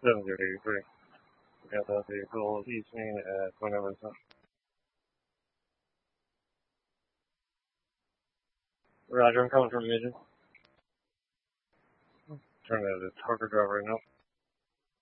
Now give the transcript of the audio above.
7083. We got that vehicle easing at whenever. Roger, I'm coming from Midget. Turn that to Tucker driver right now.